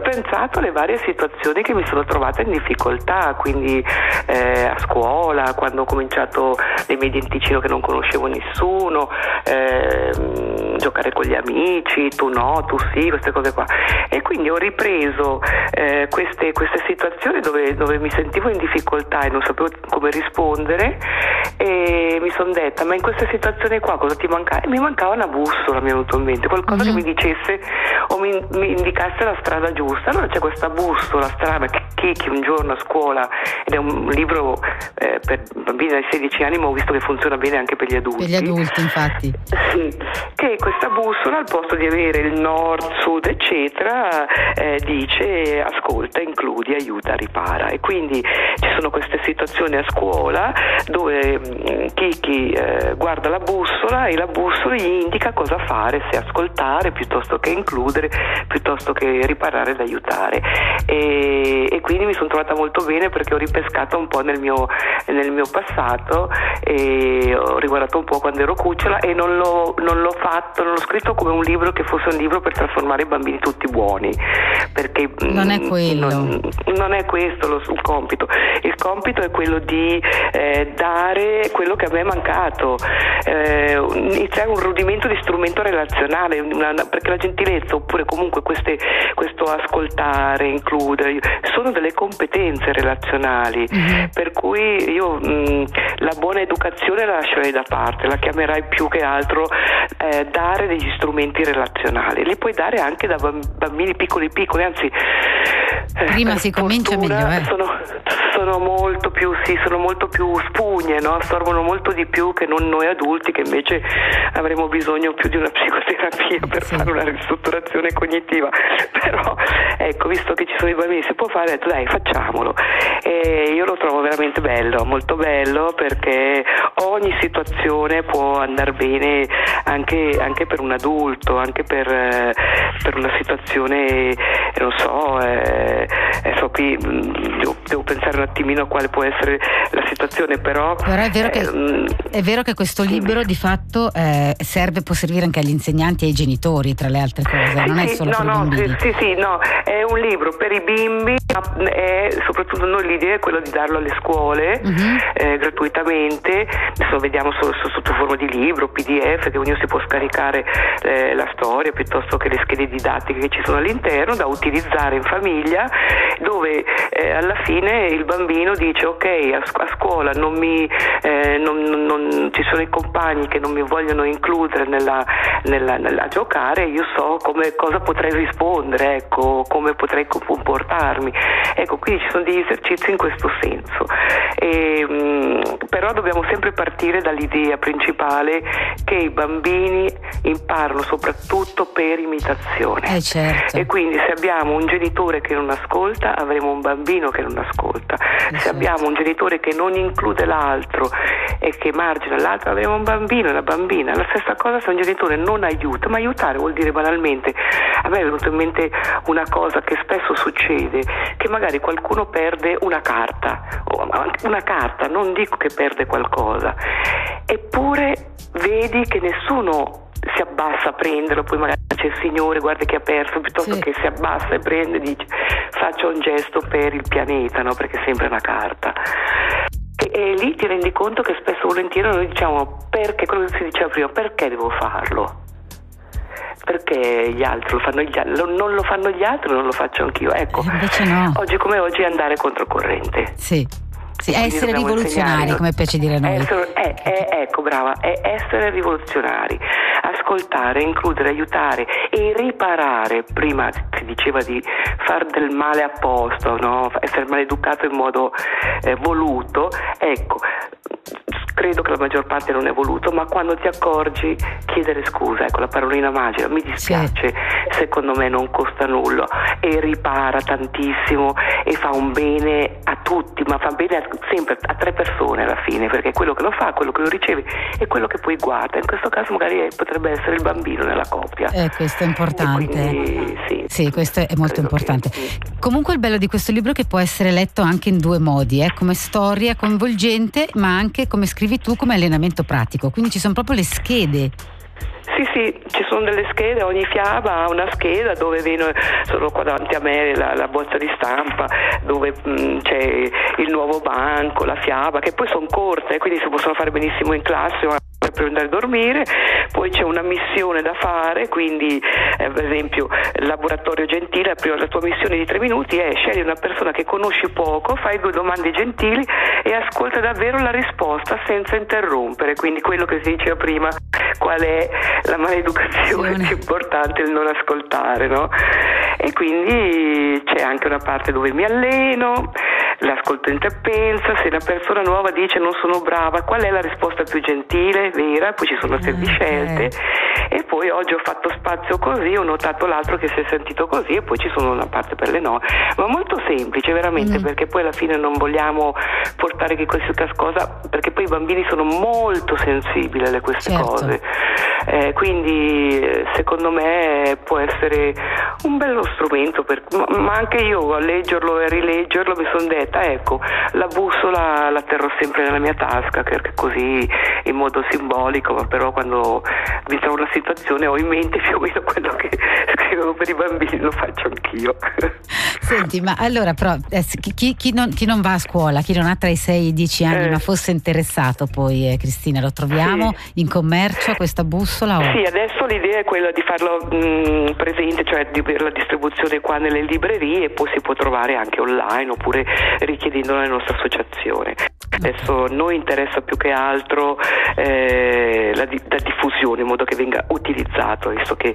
pensato alle varie situazioni che mi sono trovata in difficoltà, quindi a scuola, quando ho cominciato nei miei in Ticino che non conoscevo nessuno, giocare con gli amici, tu no, tu sì, queste cose qua. E quindi ho ripreso queste situazioni dove mi sentivo in difficoltà e non sapevo come rispondere, e mi sono detta: ma in queste situazioni qua cosa ti mancava? E mi mancava una bussola, mi è venuto in mente qualcosa che mi dicesse o mi indicasse la strada giusta. Allora c'è questa bussola strana che un giorno a scuola, ed è un libro per bambini dai 16 anni, ma ho visto che funziona bene anche per gli adulti. Per gli adulti, infatti. Sì, che questa bussola, al posto di avere il nord, sud, eccetera, dice: ascolta, includi, aiuta, ripara. E quindi ci sono queste situazioni a scuola dove Kiki guarda la bussola e la bussola gli indica cosa fare, se ascoltare piuttosto che includere, piuttosto che riparare ed aiutare. E quindi mi sono trovata molto bene, perché ho ripescato un po' nel mio passato, e ho riguardato un po' quando ero cucciola, e non l'ho scritto come un libro che fosse un libro per trasformare i bambini tutti buoni, perché non è quello. Non è questo il compito. Il compito è quello di dare quello che a me è mancato, iniziare un rudimento di strumento relazionale, perché la gentilezza, oppure comunque questo ascoltare, includere, sono delle competenze relazionali, per cui io la buona educazione la lascerei da parte, la chiamerai più che altro dare degli strumenti relazionali. Li puoi dare anche da bambini piccoli, anzi prima si comincia meglio, sono molto più spugne, no? Assorbono molto di più che non noi adulti, che invece avremo bisogno più di una psicoterapia per fare una ristrutturazione cognitiva. Però ecco, visto che ci sono i bambini, si può fare, ho detto dai, facciamolo. E io lo trovo veramente bello, molto bello, perché ogni situazione può andare bene anche per un adulto, anche per una situazione, non so, qui devo pensare un attimino a quale può essere la situazione, però è vero che questo libro di fatto può servire anche agli insegnanti e ai genitori, tra le altre cose, non è solo per i bambini. È un libro per i bimbi, ma soprattutto noi l'idea è quella di darlo alle scuole gratuitamente. Adesso vediamo sotto forma di libro, PDF, che ognuno si può scaricare la storia piuttosto che le schede didattiche che ci sono all'interno, da utilizzare in famiglia, dove alla fine il bambino dice: ok, a scuola non ci sono i compagni che non mi vogliono includere nella giocare, io so cosa potrei rispondere, ecco, come potrei comportarmi. Ecco, quindi ci sono degli esercizi in questo senso. Però dobbiamo sempre partire dall'idea principale che i bambini imparano soprattutto per imitazione. Certo. E quindi se abbiamo un genitore che non ascolta, avremo un bambino che non ascolta. Se abbiamo un genitore che non include l'altro e che margina l'altro, avremo un bambino e una bambina. La stessa cosa se un genitore non aiuta, ma aiutare vuol dire banalmente, a me è venuto in mente una cosa che spesso succede, che magari qualcuno perde una carta, non dico che perde qualcosa, eppure vedi che nessuno si abbassa a prenderlo, poi magari c'è il signore, guarda che ha perso, piuttosto che si abbassa e prende e dice: faccio un gesto per il pianeta, no? Perché è sempre una carta. E lì ti rendi conto che spesso volentieri noi diciamo: perché, quello che si diceva prima, perché devo farlo? Perché gli altri lo fanno, non lo fanno gli altri, non lo faccio anch'io. Ecco, invece no. Oggi come oggi è andare controcorrente. Sì, essere rivoluzionari, come piace dire noi. Ecco, brava, è essere rivoluzionari, ascoltare, includere, aiutare e riparare. Prima si diceva di far del male apposta, no? Essere maleducato in modo voluto. Ecco, credo che la maggior parte non è voluto, ma quando ti accorgi, chiedere scusa, ecco la parolina magica, mi dispiace, secondo me non costa nulla e ripara tantissimo e fa un bene a tutti, ma fa bene sempre a 3 persone alla fine, perché quello che lo fa, quello che lo riceve e quello che poi guarda. In questo caso magari potrebbe essere il bambino nella coppia. Questo è importante. Quindi, sì, questo è molto importante. Comunque il bello di questo libro è che può essere letto anche in 2 modi, come storia coinvolgente, ma anche, come scrivi tu, come allenamento pratico. Quindi ci sono proprio le schede. Sì, ci sono delle schede, ogni fiaba ha una scheda dove sono qua davanti a me la bozza di stampa, dove c'è il nuovo banco, la fiaba, che poi sono corte, quindi si possono fare benissimo in classe o per andare a dormire. Poi c'è una missione da fare, quindi per esempio il laboratorio gentile, la tua missione di 3 minuti è: scegli una persona che conosci poco, fai 2 domande gentili e ascolta davvero la risposta senza interrompere. Quindi quello che si diceva prima, qual è la maleducazione più importante, il non ascoltare, no? E quindi c'è anche una parte dove mi alleno, l'ascolto pensa, se una persona nuova dice non sono brava, qual è la risposta più gentile, vera, poi ci sono una serie di scelte, e poi oggi ho fatto spazio così, ho notato l'altro che si è sentito così, e poi ci sono una parte per le no, ma molto semplice veramente, perché poi alla fine non vogliamo portare che questa cosa, perché poi i bambini sono molto sensibili alle queste cose, quindi secondo me può essere un bello strumento ma anche io a leggerlo e a rileggerlo mi sono detta, ecco, la bussola la terrò sempre nella mia tasca, perché così in modo simbolico, ma però quando mi trovo una situazione ho in mente più o meno quello che scrivo per i bambini, lo faccio anch'io. Senti, ma allora però chi non va a scuola, chi non ha tra i 6 e i 10 anni ma fosse interessato, poi Cristina, lo troviamo in commercio questa bussola? O? Sì, adesso l'idea è quella di farlo presente, cioè di avere la distribuzione qua nelle librerie, e poi si può trovare anche online oppure richiedendolo alla nostra associazione. Adesso noi interessa più che altro la diffusione, in modo che venga utilizzato, visto che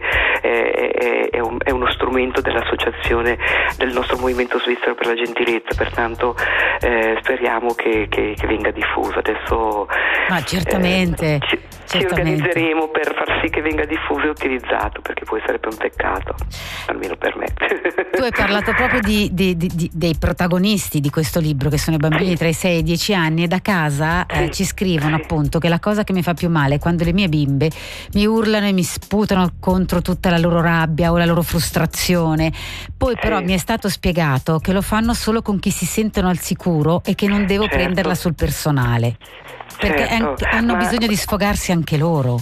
è uno strumento dell'associazione del nostro movimento svizzero per la gentilezza, pertanto speriamo che venga diffuso. Adesso certamente, ci organizzeremo per far sì che venga diffuso e utilizzato, perché poi sarebbe un peccato, almeno per me. Tu hai parlato proprio dei protagonisti di questo libro, che sono i bambini tra i 6 e i 10 anni, e da casa ci scrivono appunto che la cosa che mi fa più male è quando le mie bimbe mi urlano e mi sputano contro tutta la loro rabbia o la loro frustrazione. Poi però mi è stato spiegato che lo fanno solo con chi si sentono al sicuro e che non devo prenderla sul personale, perché hanno bisogno di sfogarsi anche loro.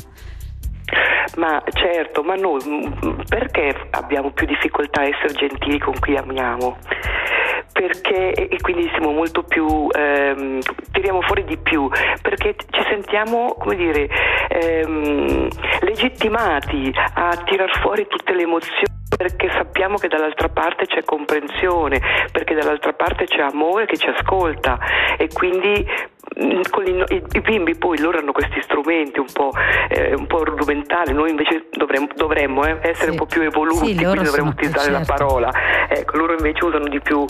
Ma certo, ma noi perché abbiamo più difficoltà a essere gentili con chi amiamo? Perché, e quindi siamo molto più, tiriamo fuori di più, perché ci sentiamo, come dire, legittimati a tirar fuori tutte le emozioni, perché sappiamo che dall'altra parte c'è comprensione, perché dall'altra parte c'è amore che ci ascolta, e quindi con i bimbi poi loro hanno questi strumenti un po' rudimentali, noi invece dovremmo essere un po' più evoluti, quindi dovremmo utilizzare la parola, ecco, loro invece usano di più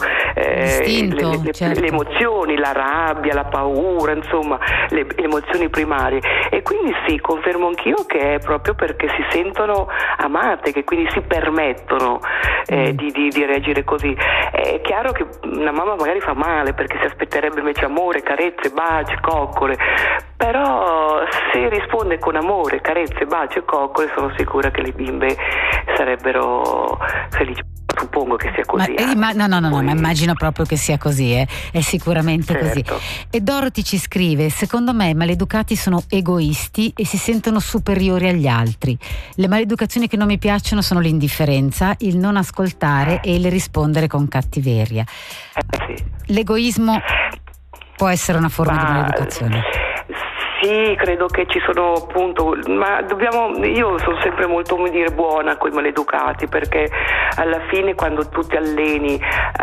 le emozioni, la rabbia, la paura, insomma le emozioni primarie, e quindi sì, confermo anch'io che è proprio perché si sentono amate, che quindi si permettono di reagire così. È chiaro che una mamma magari fa male, perché si aspetterebbe invece amore, carezze, baci, coccole, però se risponde con amore, carezze, baci e coccole, sono sicura che le bimbe sarebbero felici. Suppongo che sia così. Ma immagino proprio che sia così, è sicuramente così. E Dorothy ci scrive: secondo me i maleducati sono egoisti e si sentono superiori agli altri. Le maleducazioni che non mi piacciono sono l'indifferenza, il non ascoltare e il rispondere con cattiveria. L'egoismo può essere una forma di maleducazione. Sì, credo che ci sono, appunto, ma io sono sempre molto, come dire, buona con i maleducati, perché alla fine quando tu ti alleni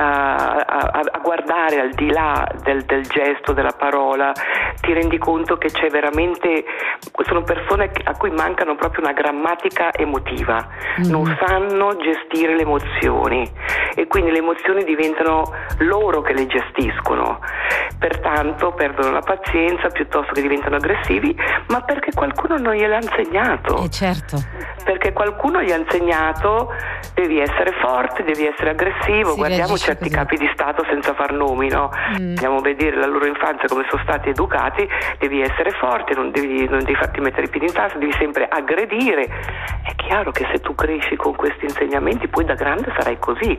a guardare al di là del gesto, della parola, ti rendi conto che c'è veramente, sono persone a cui mancano proprio una grammatica emotiva, non sanno gestire le emozioni, e quindi le emozioni diventano loro che le gestiscono, pertanto perdono la pazienza piuttosto che diventano aggressivi, ma perché qualcuno non gliel'ha insegnato. Certo. Perché qualcuno gli ha insegnato: devi essere forte, devi essere aggressivo. Guardiamo certi capi di Stato, senza far nomi, no? Andiamo a vedere la loro infanzia, come sono stati educati. Devi essere forte, non devi farti mettere i piedi in testa, devi sempre aggredire. È chiaro che se tu cresci con questi insegnamenti, poi da grande sarai così,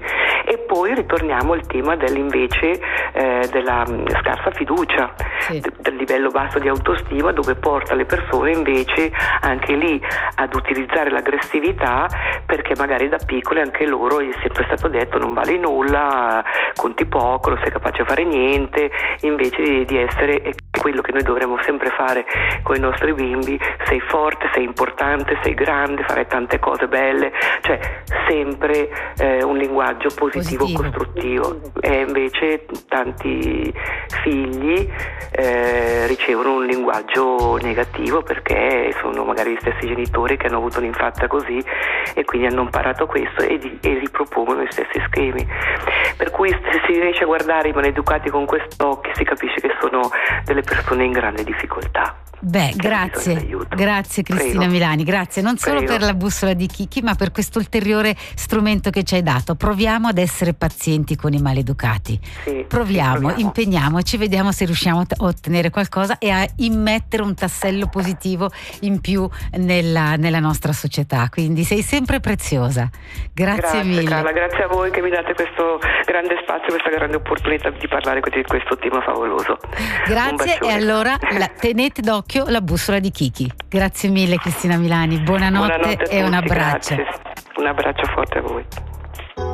E poi ritorniamo al tema dell'invece della scarsa fiducia, del livello basso di autostima, dove porta le persone invece anche lì ad utilizzare l'aggressività, perché magari da piccole anche loro gli è sempre stato detto non vale nulla, conti poco, non sei capace a fare niente, invece di essere quello che noi dovremmo sempre fare con i nostri bimbi: sei forte, sei importante, sei grande, farai tante cose belle, cioè sempre un linguaggio positivo. Costruttivo. E invece tanti figli ricevono un linguaggio negativo, perché sono magari gli stessi genitori che hanno avuto un'infanzia così e quindi hanno imparato questo e ripropongono gli stessi schemi. Per cui se si riesce a guardare i maleducati con quest'occhio si capisce che sono delle persone in grande difficoltà. Beh, grazie Cristina Milani, grazie non solo per la bussola di Kiki, ma per questo ulteriore strumento che ci hai dato. Proviamo ad essere pazienti con i maleducati, proviamo, impegniamoci, vediamo se riusciamo a ottenere qualcosa e a immettere un tassello positivo in più nella nostra società. Quindi sei sempre preziosa, grazie mille Carla, grazie a voi che mi date questo grande spazio, questa grande opportunità di parlare di questo tema favoloso. Grazie, e allora tenete d'occhio la bussola di Kiki. Grazie mille Cristina Milani, buonanotte e un abbraccio. Grazie. Un abbraccio forte a voi.